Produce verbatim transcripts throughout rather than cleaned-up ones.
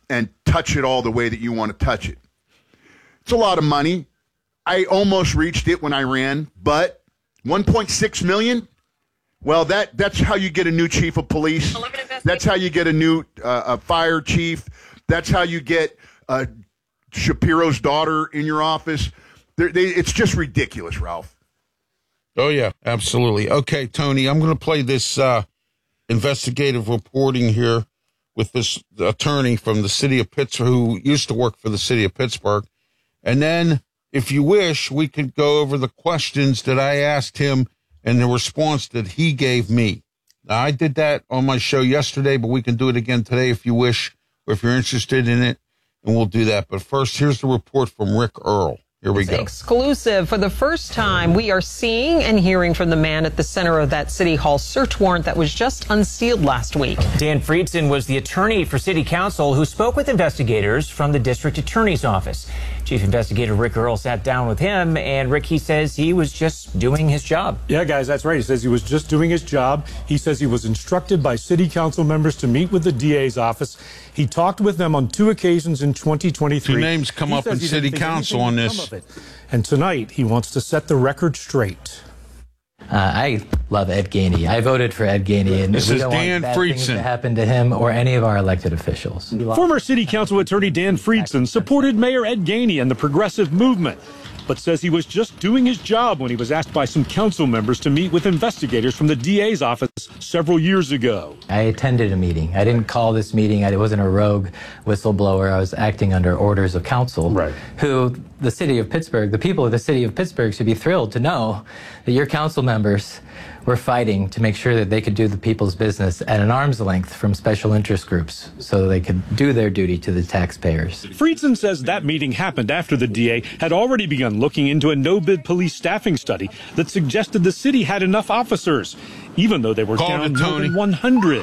and touch it all the way that you want to touch it. It's a lot of money. I almost reached it when I ran, but one point six million dollars, well, that, that's how you get a new chief of police. That's how you get a new uh, a fire chief. That's how you get uh, Shapiro's daughter in your office. They, it's just ridiculous, Ralph. Oh, yeah, absolutely. Okay, Tony, I'm going to play this uh, investigative reporting here with this attorney from the city of Pittsburgh who used to work for the city of Pittsburgh. And then, if you wish, we could go over the questions that I asked him and the response that he gave me. Now, I did that on my show yesterday, but we can do it again today if you wish, or if you're interested in it, and we'll do that. But first, here's the report from Rick Earl. Here we go. Exclusive. For the first time, we are seeing and hearing from the man at the center of that City Hall search warrant that was just unsealed last week. Dan Friedson was the attorney for City Council who spoke with investigators from the district attorney's office. Chief Investigator Rick Earl sat down with him, and Rick, he says he was just doing his job. Yeah, guys, that's right. He says he was just doing his job. He says he was instructed by City Council members to meet with the D A's office. He talked with them on two occasions in twenty twenty-three. Two names come He up in says he City didn't think Council anything on would this. come of it. And tonight, he wants to set the record straight. Uh, I love Ed Gainey. I voted for Ed Gainey, and This we is don't Dan want bad things Friedson. to happen to him or any of our elected officials. Former City Council Attorney Dan Friedson supported Mayor Ed Gainey and the progressive movement, but says he was just doing his job when he was asked by some council members to meet with investigators from the D A's office several years ago. I attended a meeting. I didn't call this meeting. I wasn't a rogue whistleblower. I was acting under orders of council, Right. who the city of Pittsburgh, the people of the city of Pittsburgh should be thrilled to know that your council members were fighting to make sure that they could do the people's business at an arm's length from special interest groups so they could do their duty to the taxpayers. Friedson says that meeting happened after the D A had already begun looking into a no-bid police staffing study that suggested the city had enough officers, even though they were Call down it, more Tony. than one hundred.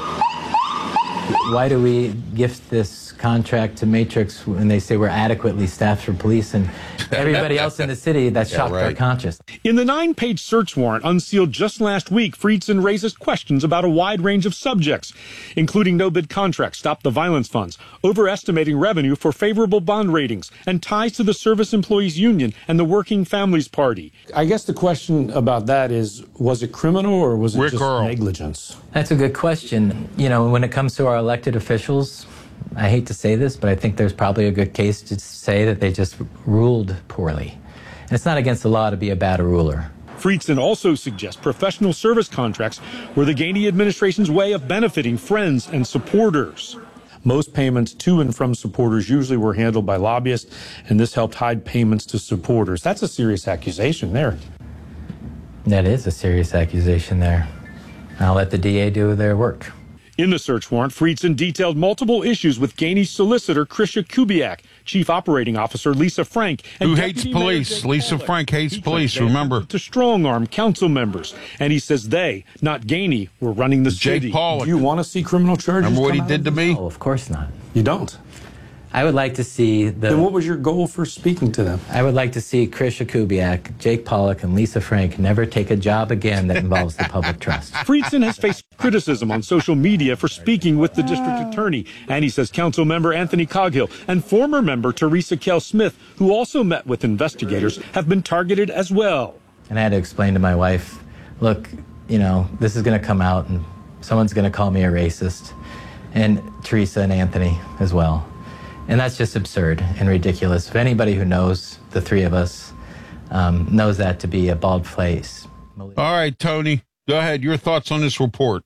Why do we gift this contract to Matrix when they say we're adequately staffed for police and everybody else in the city? That Yeah, shocked our right. conscience. In the nine-page search warrant unsealed just last week, Friedson raises questions about a wide range of subjects, including no-bid contracts, stop the violence funds, overestimating revenue for favorable bond ratings, and ties to the Service Employees Union and the Working Families Party. I guess the question about that is, was it criminal or was it Rick just Earl. negligence? That's a good question. You know, when it comes to our elected officials, I hate to say this, but I think there's probably a good case to say that they just ruled poorly. And it's not against the law to be a bad ruler. Friedson also suggests professional service contracts were the Gainey administration's way of benefiting friends and supporters. Most payments to and from supporters usually were handled by lobbyists, and this helped hide payments to supporters. That's a serious accusation there. That is a serious accusation there. I'll let the D A do their work. In the search warrant, Friedson detailed multiple issues with Gainey's solicitor, Krisha Kubiak, Chief Operating Officer Lisa Frank, and Who Deputy hates Mayor police? Jake Lisa Pollak. Frank hates He claims police, they remember. attempted to strong-arm council members, and he says they, not Gainey, were running the Jake city. Pollak. Do you want to see criminal charges? Remember what come he out did of to this? me? Oh, of course not. You don't. I would like to see the. Then what was your goal for speaking to them? I would like to see Krisha Kubiak, Jake Pollak, and Lisa Frank never take a job again that involves the public trust. Friedson has faced criticism on social media for speaking with the district attorney, and he says council member Anthony Coghill and former member Teresa Kell Smith, who also met with investigators, have been targeted as well. And I had to explain to my wife, look, you know, this is going to come out and someone's going to call me a racist, and Teresa and Anthony as well. And that's just absurd and ridiculous. If anybody who knows the three of us um, knows that to be a bald face. All right, Tony, go ahead. Your thoughts on this report.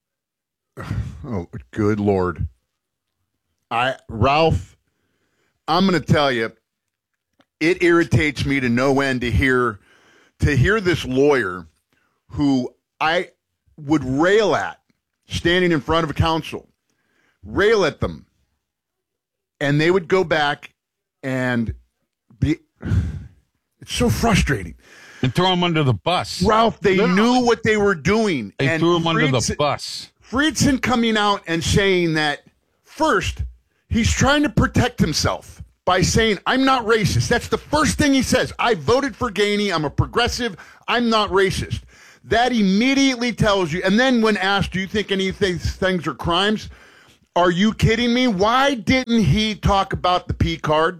Oh, good Lord. I Ralph, I'm going to tell you, it irritates me to no end to hear to hear this lawyer who I would rail at standing in front of a council, rail at them. And they would go back and be, it's so frustrating. And throw him under the bus. Ralph, they No, no, knew what they were doing. They and threw him under the Friedson- bus. Friedson coming out and saying that, first, he's trying to protect himself by saying, I'm not racist. That's the first thing he says. I voted for Gainey. I'm a progressive. I'm not racist. That immediately tells you. And then when asked, do you think any of these things are crimes? Are you kidding me? Why didn't he talk about the P card?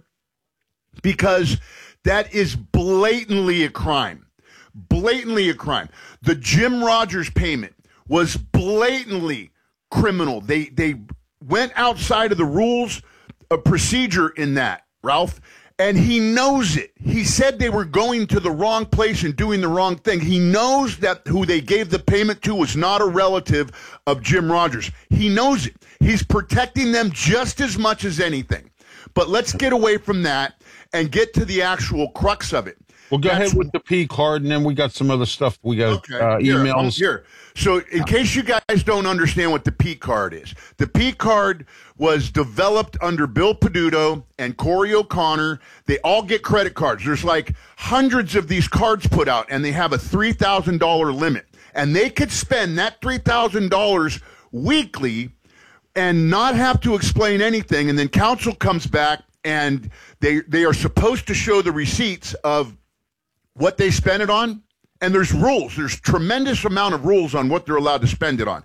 Because that is blatantly a crime. Blatantly a crime. The Jim Rogers payment was blatantly criminal. They they went outside of the rules of procedure in that, Ralph, and he knows it. He said they were going to the wrong place and doing the wrong thing. He knows that who they gave the payment to was not a relative of Jim Rogers. He knows it. He's protecting them just as much as anything. But let's get away from that and get to the actual crux of it. Well, go That's, ahead with the P card, and then we got some other stuff. We got okay, uh, emails. Here, here. So in case you guys don't understand what the P card is, the P card was developed under Bill Peduto and Corey O'Connor. They all get credit cards. There's like hundreds of these cards put out, and they have a three thousand dollars limit. And they could spend that three thousand dollars weekly and not have to explain anything. And then council comes back, and they they are supposed to show the receipts of what they spent it on. And there's rules. There's tremendous amount of rules on what they're allowed to spend it on.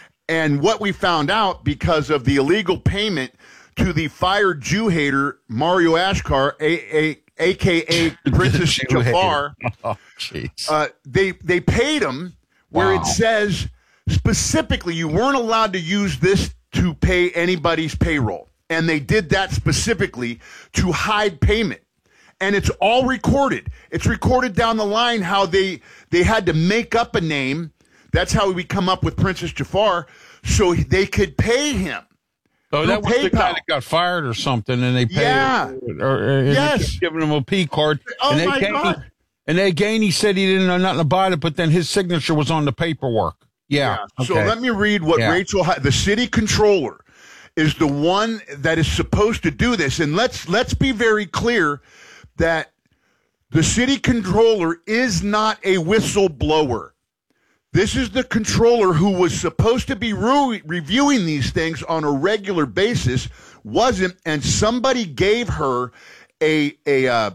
And what we found out because of the illegal payment to the fired Jew hater, Mario Ashkar, a, a, a k a. Princess Jafar, oh, jeez. uh, they, they paid him where Wow. it says specifically you weren't allowed to use this to pay anybody's payroll. And they did that specifically to hide payment. And it's all recorded. It's recorded down the line how they they had to make up a name. That's how we come up with Princess Jafar, so they could pay him. Oh, that was the PayPal. guy that got fired or something, and they paid Yeah. or, or, and Yes. they kept giving him a P card. Oh, and they my again, God. And they, again, he said he didn't know nothing about it, but then his signature was on the paperwork. Yeah. So okay. let me read what Yeah. Rachel, the city controller, is the one that is supposed to do this. And let's let's be very clear that the city controller is not a whistleblower. This is the controller who was supposed to be re- reviewing these things on a regular basis, wasn't, and somebody gave her a a uh,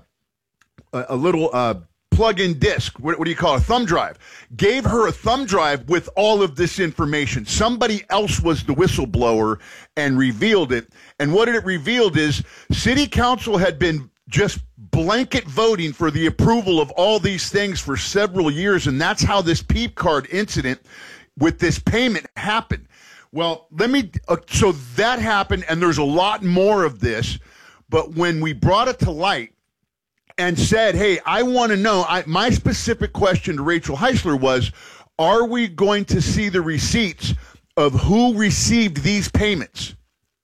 a little uh, plug-in disc. What, what do you call it? A thumb drive. Gave her a thumb drive with all of this information. Somebody else was the whistleblower and revealed it. And what it revealed is city council had been just blanket voting for the approval of all these things for several years, and that's how this Peep card incident with this payment happened. Well, let me, uh, so that happened, and there's a lot more of this, but when we brought it to light and said, hey, I want to know, I, my specific question to Rachel Heisler was, are we going to see the receipts of who received these payments?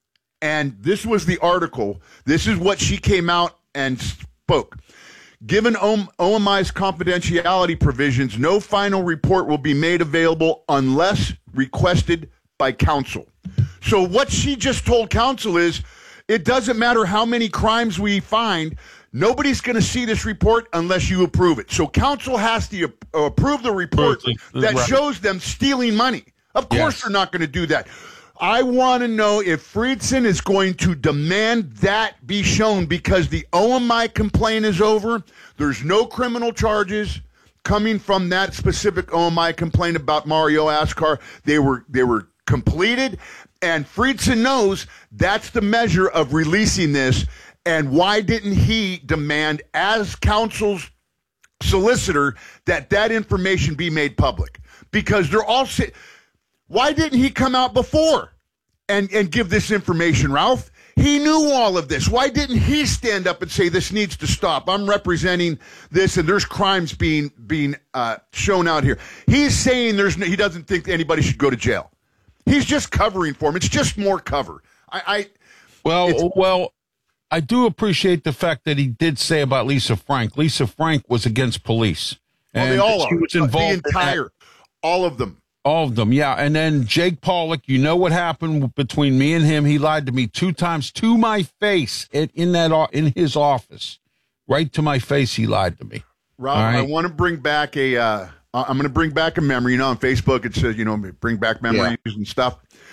And this was the article. This is what she came out and spoke. Given O M I's confidentiality provisions, no final report will be made available unless requested by council. So what she just told council is, it doesn't matter how many crimes we find, nobody's going to see this report unless you approve it. So council has to uh, approve the report that Right. shows them stealing money. Of course Yes. they're not going to do that. I want to know if Friedson is going to demand that be shown, because the O M I complaint is over. There's no criminal charges coming from that specific O M I complaint about Mario Ashkar. They were they were completed, and Friedson knows that's the measure of releasing this. And why didn't he demand, as council's solicitor, that that information be made public? Because they're all si- why didn't he come out before and, and give this information, Ralph? He knew all of this. Why didn't he stand up and say this needs to stop? I'm representing this, and there's crimes being being uh, shown out here. He's saying there's no, he doesn't think anybody should go to jail. He's just covering for him. It's just more cover. I, I Well, well, I do appreciate the fact that he did say about Lisa Frank. Lisa Frank was against police. well, And they all she are. was involved the in that. entire, all of them. All of them, yeah. And then Jake Pollock, you know what happened between me and him? He lied to me two times to my face in, in that o- in his office, right to my face. He lied to me. Rob, All right. I want to bring back a. Uh, I'm going to bring back a memory. You know, on Facebook it says, you know, bring back memories and stuff.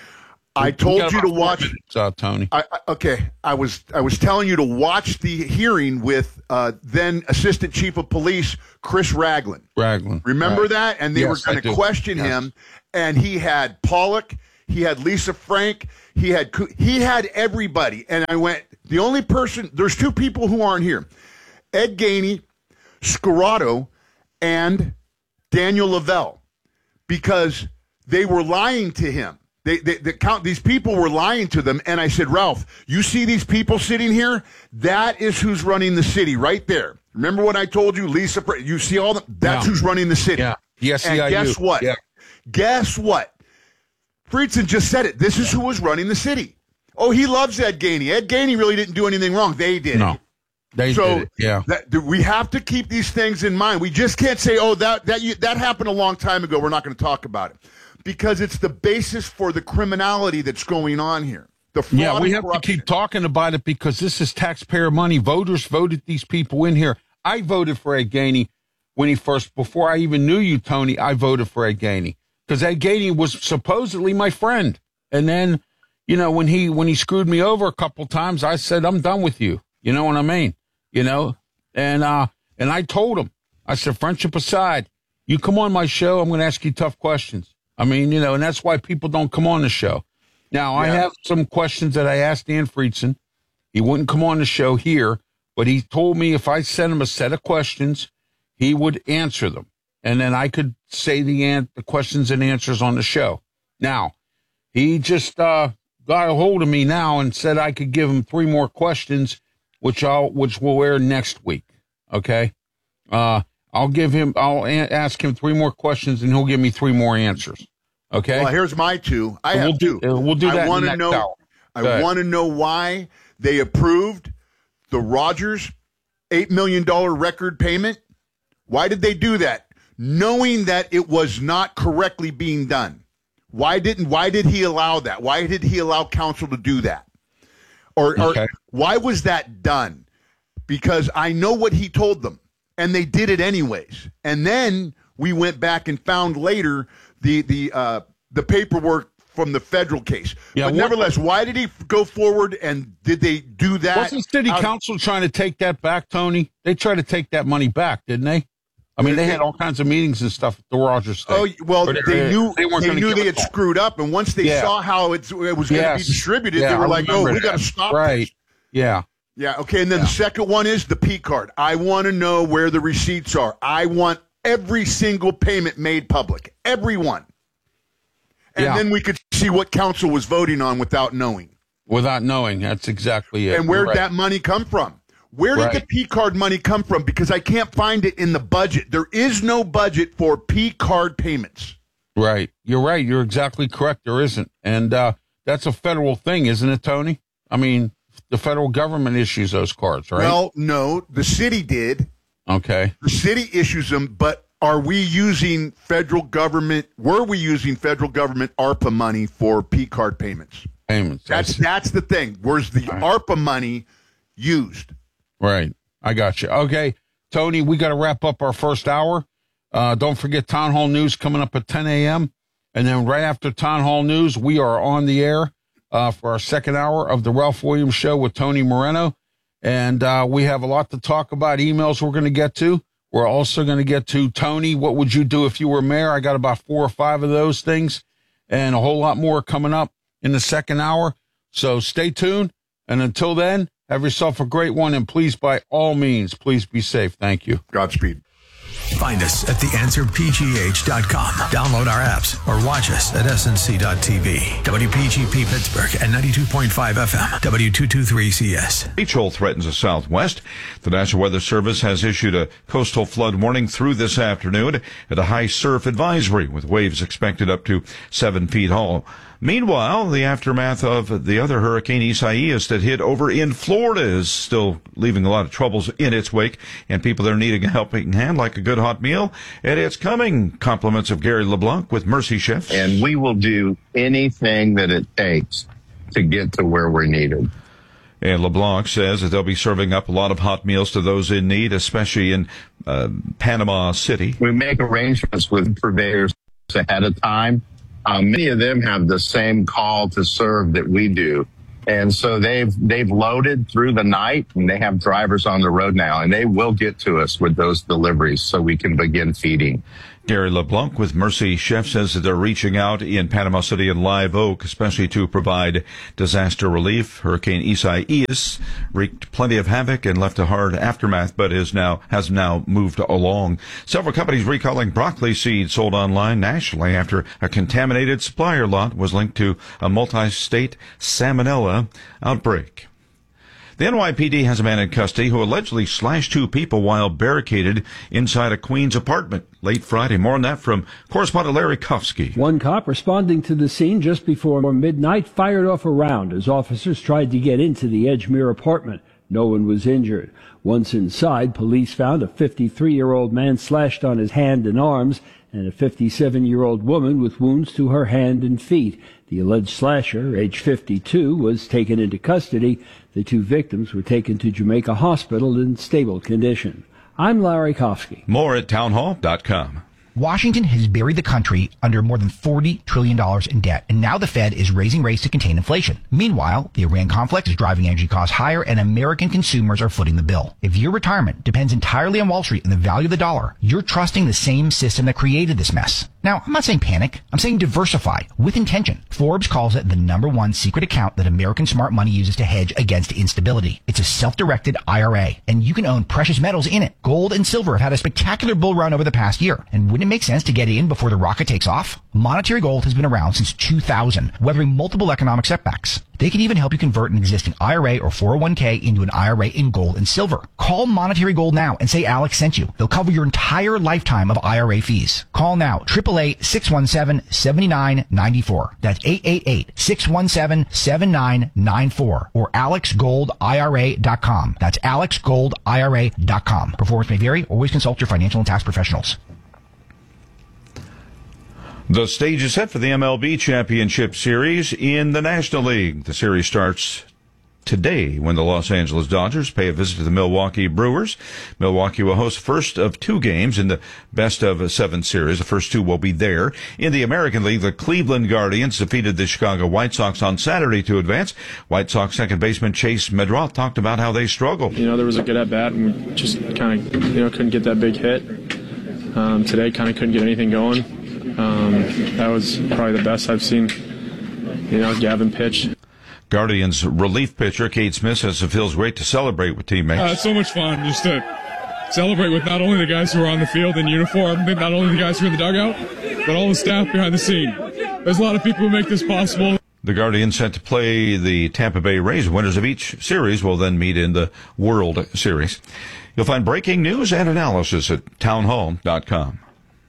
I We told got you to about four watch. minutes, uh, Tony. I, I, okay, I was I was telling you to watch the hearing with uh, then Assistant Chief of Police Chris Ragland. Ragland. Remember right. that? And they Yes, were going I to do. question Yes. him, and he had Pollock, he had Lisa Frank, He had he had everybody. And I went, the only person, there's two people who aren't here. Ed Gainey, Scirotto, and Daniel Lavelle, because they were lying to him. They, they, they count, these people were lying to them. And I said, Ralph, you see these people sitting here? That is who's running the city right there. Remember what I told you, Lisa? You see all the, that's yeah. who's running the city. Yeah. Yes. And yeah, guess what? Yeah. Guess what? Friedson just said it. This is who was running the city. Oh, he loves Ed Gainey. Ed Gainey really didn't do anything wrong. They did. No. They so did it. Yeah. That, we have to keep these things in mind. We just can't say, oh, that that that happened a long time ago. We're not going to talk about it. Because it's the basis for the criminality that's going on here. The fraud yeah, we have corruption. to keep talking about it because this is taxpayer money. Voters voted these people in here. I voted for Ed Gainey when he first, before I even knew you, Tony, I voted for Ed Gainey because Ed Gainey was supposedly my friend. And then, you know, when he when he screwed me over a couple times, I said, I'm done with you. You know what I mean? You know, and uh, and I told him, I said, friendship aside, you come on my show, I'm going to ask you tough questions. I mean, you know, and that's why people don't come on the show. Now, yeah. I have some questions that I asked Dan Friedson. He wouldn't come on the show here, but he told me if I sent him a set of questions, he would answer them. And then I could say the, an- the questions and answers on the show. Now, he just uh, got a hold of me now and said I could give him three more questions, which I'll which we'll air next week. Okay? Uh I'll give him, I'll a- ask him three more questions and he'll give me three more answers. Okay. Well, here's my two. I so have we'll do, two. We'll do that. I want to know, hour. I want to know why they approved the Rogers eight million dollars record payment. Why did they do that? Knowing that it was not correctly being done. Why didn't, why did he allow that? Why did he allow counsel to do that? Or, okay. or why was that done? Because I know what he told them. And they did it anyways. And then we went back and found later the the uh, the paperwork from the federal case. Yeah, but what, nevertheless, why did he go forward and did they do that? Wasn't City out- Council trying to take that back, Tony? They tried to take that money back, didn't they? I mean, they had all kinds of meetings and stuff at the Rogers State. Oh, well, they, they knew they, they, knew they had screwed up. And once they yeah. saw how it's, it was going yes. to be distributed, yeah, they were I like, oh, we that. got to stop right. this. Yeah. Yeah, okay, and then yeah. the second one is the P card. I want to know where the receipts are. I want every single payment made public. Every one. And yeah. then we could see what council was voting on without knowing. Without knowing, that's exactly it. And where'd right. that money come from? Where did right. the P card money come from? Because I can't find it in the budget. There is no budget for P card payments. Right. You're right. You're exactly correct. There isn't. And uh, that's a federal thing, isn't it, Tony? I mean, the federal government issues those cards, right? Well, no, the city did. Okay. The city issues them, but are we using federal government, were we using federal government ARPA money for P card payments? Payments. That's that's the thing. Where's the right. ARPA money used? Right. I got you. Okay. Tony, we got to wrap up our first hour. Uh, don't forget Town Hall News coming up at ten a.m. And then right after Town Hall News, we are on the air Uh, for our second hour of the Ralph Williams Show with Tony Moreno. And uh, we have a lot to talk about, emails we're going to get to. We're also going to get to, Tony, what would you do if you were mayor? I got about four or five of those things and a whole lot more coming up in the second hour. So stay tuned. And until then, have yourself a great one. And please, by all means, please be safe. Thank you. Godspeed. Find us at the answer p g h dot com. Download our apps or watch us at s n c dot t v. W P G P Pittsburgh at ninety-two point five F M. W two twenty-three C S. Beach hole threatens the southwest. The National Weather Service has issued a coastal flood warning through this afternoon and a high surf advisory with waves expected up to seven feet tall. Meanwhile, the aftermath of the other hurricane Isaias that hit over in Florida is still leaving a lot of troubles in its wake, and people are needing a helping hand like a good hot meal. And it's coming. Compliments of Gary LeBlanc with Mercy Chefs. And we will do anything that it takes to get to where we're needed. And LeBlanc says that they'll be serving up a lot of hot meals to those in need, especially in uh, Panama City. We make arrangements with purveyors ahead of time. Um, many of them have the same call to serve that we do. And so they've they've loaded through the night, and they have drivers on the road now, and they will get to us with those deliveries so we can begin feeding. Gary LeBlanc with Mercy Chef says that they're reaching out in Panama City and Live Oak, especially to provide disaster relief. Hurricane Isaias wreaked plenty of havoc and left a hard aftermath, but is now has now moved along. Several companies recalling broccoli seeds sold online nationally after a contaminated supplier lot was linked to a multi-state salmonella outbreak. The N Y P D has a man in custody who allegedly slashed two people while barricaded inside a Queens apartment late Friday. More on that from correspondent Larry Kufsky. One cop responding to the scene just before midnight fired off a round as officers tried to get into the Edgemere apartment. No one was injured. Once inside, police found a fifty-three-year-old man slashed on his hand and arms and a fifty-seven-year-old woman with wounds to her hand and feet. The alleged slasher, age fifty-two, was taken into custody. The two victims were taken to Jamaica Hospital in stable condition. I'm Larry Kofsky. More at townhall dot com. Washington has buried the country under more than forty trillion dollars in debt, and now the Fed is raising rates to contain inflation. Meanwhile, the Iran conflict is driving energy costs higher, and American consumers are footing the bill. If your retirement depends entirely on Wall Street and the value of the dollar, you're trusting the same system that created this mess. Now, I'm not saying panic. I'm saying diversify with intention. Forbes calls it the number one secret account that American smart money uses to hedge against instability. It's a self-directed I R A, and you can own precious metals in it. Gold and silver have had a spectacular bull run over the past year, and wouldn't it make sense to get in before the rocket takes off? Monetary Gold has been around since two thousand, weathering multiple economic setbacks. They can even help you convert an existing I R A or four oh one k into an I R A in gold and silver. Call Monetary Gold now and say Alex sent you. They'll cover your entire lifetime of I R A fees. Call now, eight eight eight, six one seven, seven nine nine four. That's eight eight eight, six one seven, seven nine nine four or alex gold I R A dot com. That's alex gold I R A dot com. Performance may vary. Always consult your financial and tax professionals. The stage is set for the M L B Championship Series in the National League. The series starts today when the Los Angeles Dodgers pay a visit to the Milwaukee Brewers. Milwaukee will host the first of two games in the best of seven series. The first two will be there. In the American League, the Cleveland Guardians defeated the Chicago White Sox on Saturday to advance. White Sox second baseman Chase Medroth talked about how they struggled. You know, there was a good at-bat, and we just kind of, you know, couldn't get that big hit. Um, today, kind of couldn't get anything going. Um, that was probably the best I've seen, you know, Gavin pitch. Guardians relief pitcher Kate Smith says it feels great to celebrate with teammates. Uh, it's so much fun just to celebrate with not only the guys who are on the field in uniform, not only the guys who are in the dugout, but all the staff behind the scene. There's a lot of people who make this possible. The Guardians set to play the Tampa Bay Rays. Winners of each series will then meet in the World Series. You'll find breaking news and analysis at townhall dot com.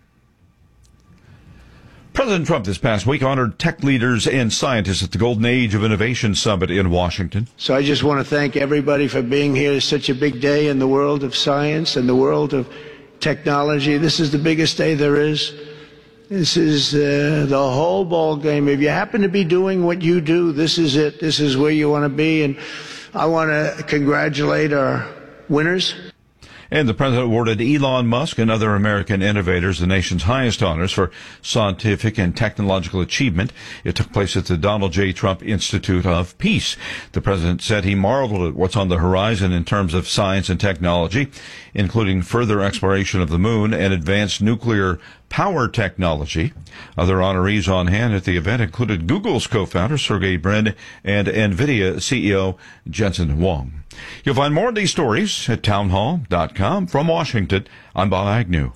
President Trump this past week honored tech leaders and scientists at the Golden Age of Innovation Summit in Washington. So I just want to thank everybody for being here. It's such a big day in the world of science and the world of technology. This is the biggest day there is. This is uh, the whole ball game. If you happen to be doing what you do, this is it. This is where you want to be. And I want to congratulate our winners. And the president awarded Elon Musk and other American innovators the nation's highest honors for scientific and technological achievement. It took place at the Donald J. Trump Institute of Peace. The president said he marveled at what's on the horizon in terms of science and technology, including further exploration of the moon and advanced nuclear power technology. Other honorees on hand at the event included Google's co-founder Sergey Brin and NVIDIA C E O Jensen Huang. You'll find more of these stories at townhall dot com. From Washington, I'm Bob Agnew.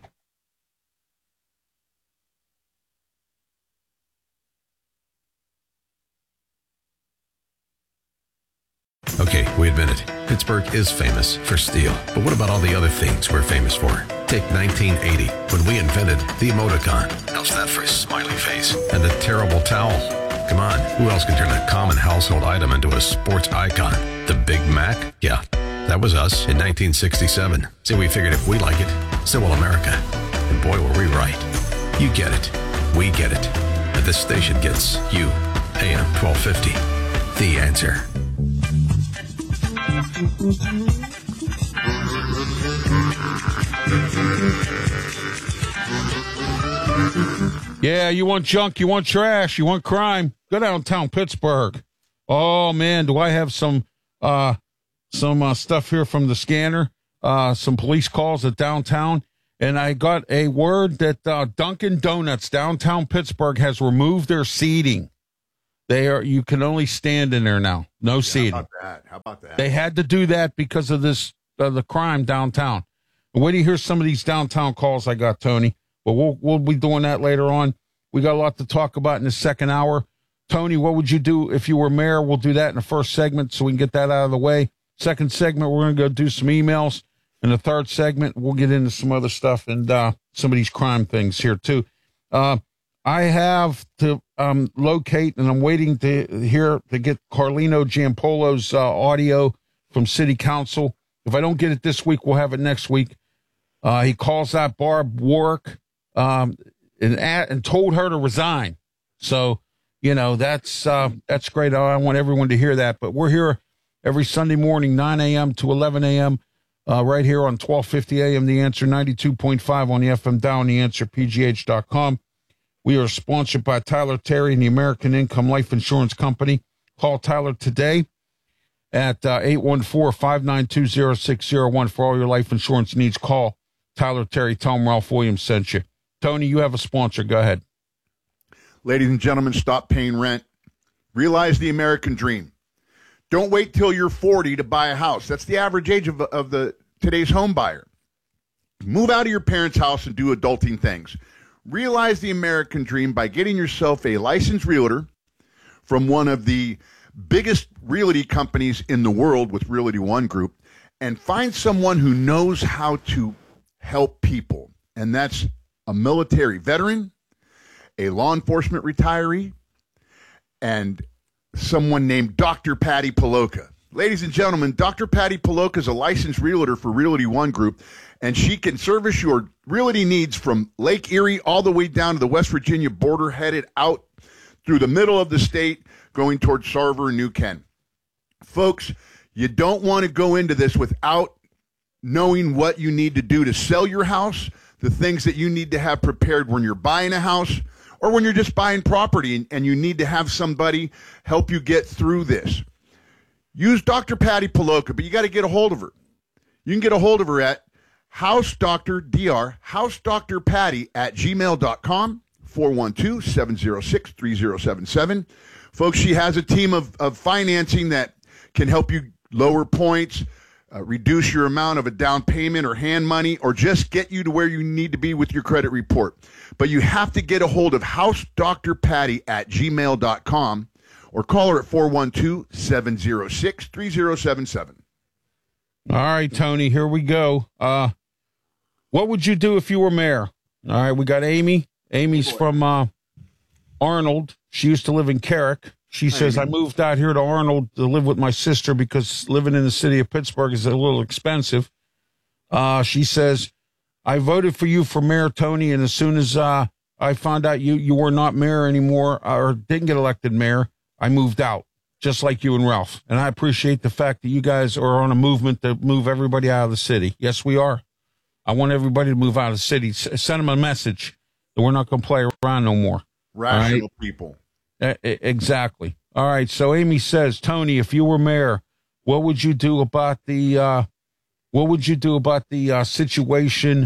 Okay, we admit it. Pittsburgh is famous for steel. But what about all the other things we're famous for? Take nineteen eighty, when we invented the emoticon. How's that for a smiley face? And the terrible towel. Come on, who else can turn a common household item into a sports icon? The Big Mac? Yeah, that was us in nineteen sixty-seven. So we figured if we like it, so will America. And boy, were we right. You get it. We get it. And this station gets you. A M twelve fifty. The Answer. Yeah, you want junk, you want trash, you want crime, go downtown Pittsburgh. Oh, man, do I have some uh, some uh, stuff here from the scanner, uh, some police calls at downtown, And I got a word that uh, Dunkin' Donuts downtown Pittsburgh has removed their seating. They are you can only stand in there now, no yeah, seating. How about that? How about that? They had to do that because of this uh, the crime downtown. Wait till you hear some of these downtown calls I got, Tony. But we'll we'll be doing that later on. We got a lot to talk about in the second hour. Tony, what would you do if you were mayor? We'll do that in the first segment so we can get that out of the way. Second segment, we're going to go do some emails. In the third segment, we'll get into some other stuff and uh, some of these crime things here, too. Uh, I have to um, locate, and I'm waiting to hear to get Carlino Giampolo's uh, audio from City Council. If I don't get it this week, we'll have it next week. Uh, he calls out Barb Warwick um, and, and told her to resign. So, you know, that's uh, that's great. I want everyone to hear that. But we're here every Sunday morning, nine a.m. to eleven a.m., Uh, right here on twelve fifty A M, The Answer, ninety-two point five on the F M dial, the answer p g h dot com. We are sponsored by Tyler Terry and the American Income Life Insurance Company. Call Tyler today at uh, eight one four, five nine two, zero six zero one for all your life insurance needs. Call Tyler Terry. Tell him Ralph Williams sent you. Tony, you have a sponsor. Go ahead. Ladies and gentlemen, stop paying rent. Realize the American dream. Don't wait till you're forty to buy a house. That's the average age of, of the today's home buyer. Move out of your parents' house and do adulting things. Realize the American dream by getting yourself a licensed realtor from one of the biggest realty companies in the world with Realty One Group, and find someone who knows how to help people. And that's a military veteran, a law enforcement retiree, and someone named Doctor Patty Paloka. Ladies and gentlemen, Doctor Patty Paloka is a licensed realtor for Realty One Group, and she can service your realty needs from Lake Erie all the way down to the West Virginia border, headed out through the middle of the state, going towards Sarver and New Ken. Folks, you don't want to go into this without knowing what you need to do to sell your house, the things that you need to have prepared when you're buying a house, or when you're just buying property and, and you need to have somebody help you get through this. Use Doctor Patty Paloka, but you got to get a hold of her. You can get a hold of her at House Doctor D R, House Doctor Patty at gmail dot com, four one two, seven zero six, three zero seven seven. Folks, she has a team of, of financing that can help you lower points, uh, reduce your amount of a down payment or hand money, or just get you to where you need to be with your credit report. But you have to get a hold of House Doctor Patty at gmail dot com or call her at four one two, seven zero six, three zero seven seven. All right, Tony, here we go. Uh, what would you do if you were mayor? All right, we got Amy. Amy's from uh, Arnold. She used to live in Carrick. She says, I moved out here to Arnold to live with my sister because living in the city of Pittsburgh is a little expensive. Uh, she says, I voted for you for mayor, Tony, and as soon as uh, I found out you, you were not mayor anymore or didn't get elected mayor, I moved out, just like you and Ralph. And I appreciate the fact that you guys are on a movement to move everybody out of the city. Yes, we are. I want everybody to move out of the city. S- send them a message that we're not going to play around no more. Rational right? people. Uh, exactly. All right. So Amy says, Tony, if you were mayor, what would you do about the uh, what would you do about the uh, situation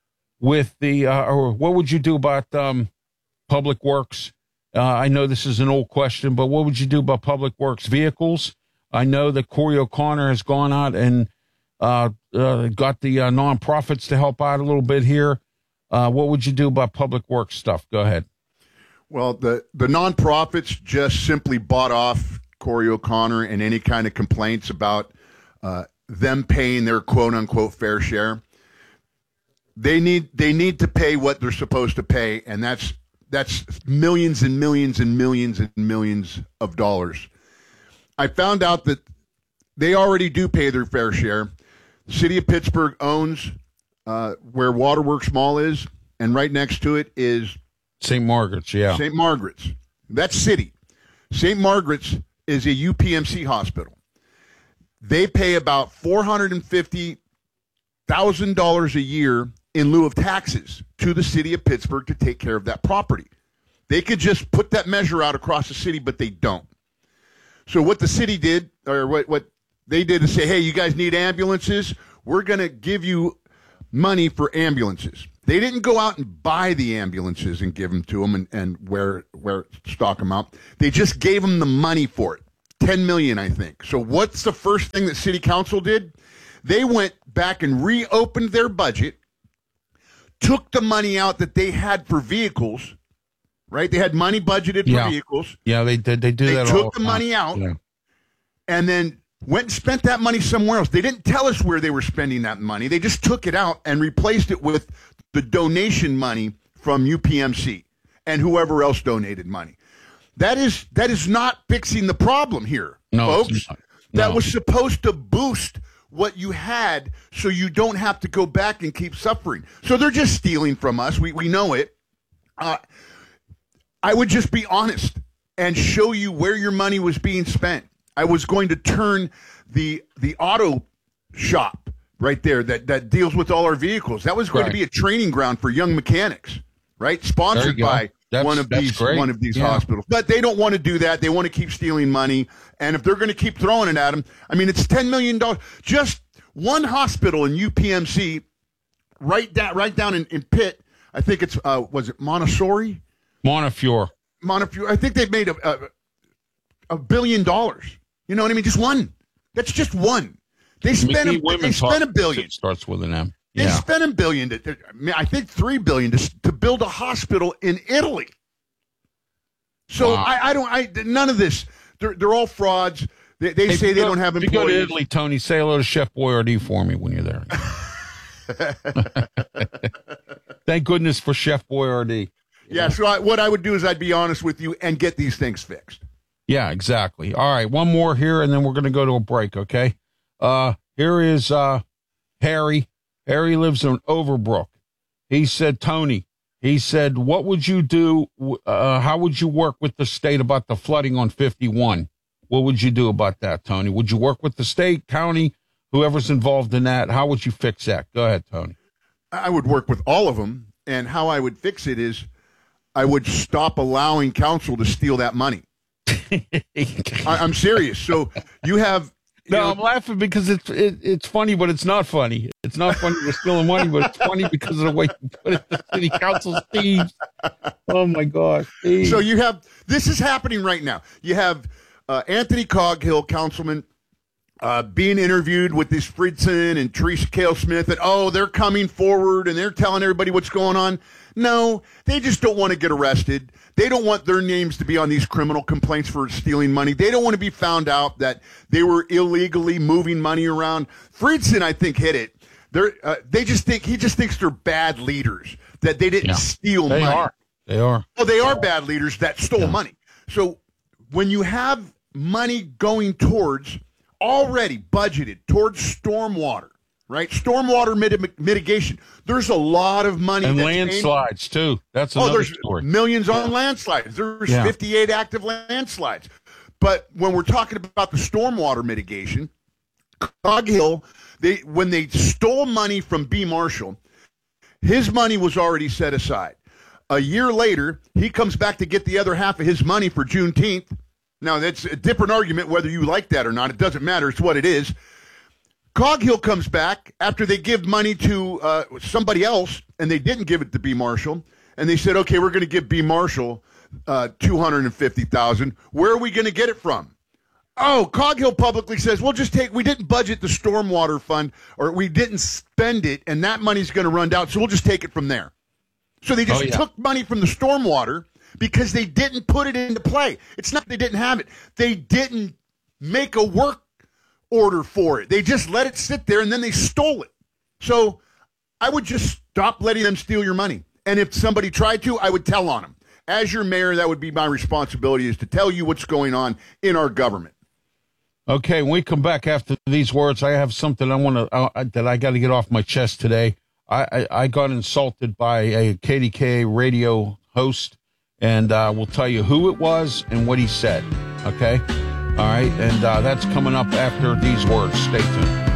with the uh, or what would you do about um, Public Works? Uh, I know this is an old question, but what would you do about Public Works vehicles? I know that Corey O'Connor has gone out and uh, uh, got the uh, nonprofits to help out a little bit here. Uh, what would you do about Public Works stuff? Go ahead. Well, the, the nonprofits just simply bought off Corey O'Connor and any kind of complaints about uh, them paying their quote-unquote fair share. They need they need to pay what they're supposed to pay, and that's that's millions and millions and millions and millions of dollars. I found out that they already do pay their fair share. The city of Pittsburgh owns uh, where Waterworks Mall is, and right next to it is Saint Margaret's, yeah. Saint Margaret's. That's city. Saint Margaret's is a U P M C hospital. They pay about four hundred fifty thousand dollars a year in lieu of taxes to the city of Pittsburgh to take care of that property. They could just put that measure out across the city, but they don't. So what the city did, or what, what they did is say, hey, you guys need ambulances? We're going to give you money for ambulances. They didn't go out and buy the ambulances and give them to them and, and where, where stock them out. They just gave them the money for it. ten million dollars, I think. So what's the first thing that city council did? They went back and reopened their budget, took the money out that they had for vehicles, right? They had money budgeted for Yeah. vehicles. Yeah, they did. They do They that. took all the time. money out Yeah. and then went and spent that money somewhere else. They didn't tell us where they were spending that money. They just took it out and replaced it with the donation money from U P M C and whoever else donated money. That is that is not fixing the problem here, No, it's folks. not. That No. was supposed to boost what you had so you don't have to go back and keep suffering. So they're just stealing from us. We we know it. Uh, I would just be honest and show you where your money was being spent. I was going to turn the the auto shop right there that, that deals with all our vehicles. That was going Right. to be a training ground for young mechanics, right? Sponsored go. by That's- one of that's these great. one of these Yeah. hospitals. But they don't want to do that. They want to keep stealing money. And if they're going to keep throwing it at them, I mean, it's ten million dollars. Just one hospital in U P M C, right down, right down in, in Pitt. I think it's, uh, was it Montessori? Montefiore. Montefiore. I think they've made a, a, a billion dollars. You know what I mean? Just one. That's just one. They spent a, McGee they Women's spent a Hospital billion. Starts with an M. They Yeah. spent a billion. To, I mean, I think three billion to, to build a hospital in Italy. So Wow. I, I don't. I none of this. They're they're all frauds. They, they Hey, say if you they go- don't have if you go to employees. Italy, Tony, say hello to Chef Boyardee for me when you're there. Thank goodness for Chef Boyardee. Yeah. So I, what I would do is I'd be honest with you and get these things fixed. Yeah, exactly. All right, one more here, and then we're going to go to a break, okay? Uh, here is uh, Harry. Harry lives in Overbrook. He said, Tony, he said, what would you do? Uh, how would you work with the state about the flooding on fifty-one? What would you do about that, Tony? Would you work with the state, county, whoever's involved in that? How would you fix that? Go ahead, Tony. I would work with all of them, and how I would fix it is I would stop allowing council to steal that money. I, I'm serious. So you have. You No, know, I'm laughing because it's it, it's funny, but it's not funny. It's not funny we're stealing money, but it's funny because of the way you put it. The city council's thieves. Oh my gosh! Thieves. So you have this is happening right now. You have uh, Anthony Coghill, councilman, uh, being interviewed with this Fridson and Teresa Cale Smith, and oh, they're coming forward and they're telling everybody what's going on. No, they just don't want to get arrested. They don't want their names to be on these criminal complaints for stealing money. They don't want to be found out that they were illegally moving money around. Fridson, I think, hit it. They're, uh, they just think he just thinks they're bad leaders, that they didn't Yeah. steal They money. are. They are. Well, they are bad leaders that stole money. So when you have money going towards already budgeted towards stormwater, right? Stormwater mit- mitigation. There's a lot of money. And that's aimed- landslides too. That's Oh, another there's story. millions on landslides. There's Yeah. fifty-eight active landslides. But when we're talking about the stormwater mitigation, Coghill, they when they stole money from B. Marshall, his money was already set aside. A year later, he comes back to get the other half of his money for Juneteenth. Now, that's a different argument whether you like that or not. It doesn't matter. It's what it is. Coghill comes back after they give money to uh, somebody else, and they didn't give it to B. Marshall. And they said, okay, we're going to give B. Marshall uh, two hundred fifty thousand dollars. Where are we going to get it from? Oh, Coghill publicly says, we'll just take, we didn't budget the stormwater fund, or we didn't spend it, and that money's going to run out, so we'll just take it from there. So they just Oh, yeah. took money from the stormwater because they didn't put it into play. It's not they didn't have it. They didn't make a work order for it. They just let it sit there, and then they stole it. So I would just stop letting them steal your money. And if somebody tried to, I would tell on them. As your mayor, that would be my responsibility, is to tell you what's going on in our government. Okay, when we come back after these words, I have something I want to uh, that I got to get off my chest today. I, I, I got insulted by a K D K A radio host, and uh, we'll tell you who it was and what he said. Okay, all right, and uh, that's coming up after these words. Stay tuned.